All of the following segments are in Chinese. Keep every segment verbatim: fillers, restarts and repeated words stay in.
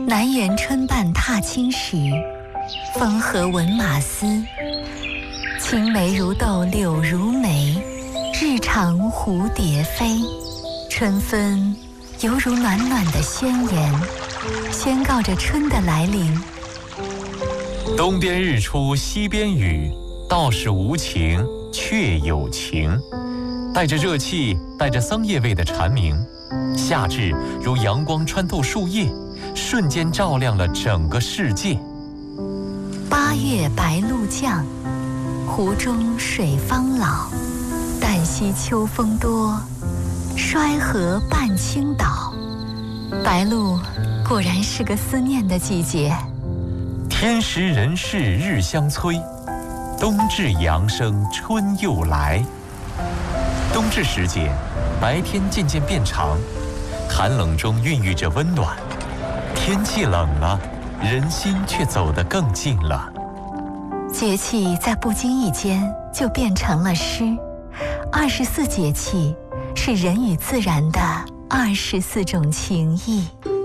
南园春半踏青时，风和闻马嘶。青梅如豆柳如眉，日长蝴蝶飞。春分犹如暖暖的宣言，宣告着春的来临。 东边日出西边雨，道是无晴却有晴。带着热气，带着桑叶味的蝉鸣，夏至如阳光穿透树叶，瞬间照亮了整个世界。 八月白露降，湖中水方老。旦夕秋风多，衰河半倾倒。白露果然是个思念的季节。 天时人事日相催，冬至阳生春又来。冬至时节，白天渐渐变长，寒冷中孕育着温暖。天气冷了，人心却走得更近了。 节气在不经意间就变成了诗。二十四节气是人与自然的二十四种情谊。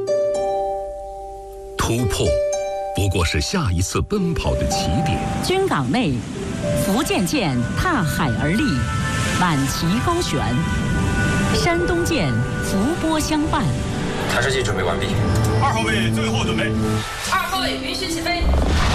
突破不过是下一次奔跑的起点。 军港内，福建舰踏海而立，满旗高悬；山东舰伏波相伴。 探视器准备完毕。 二号位最后准备。 二号位允许起飞。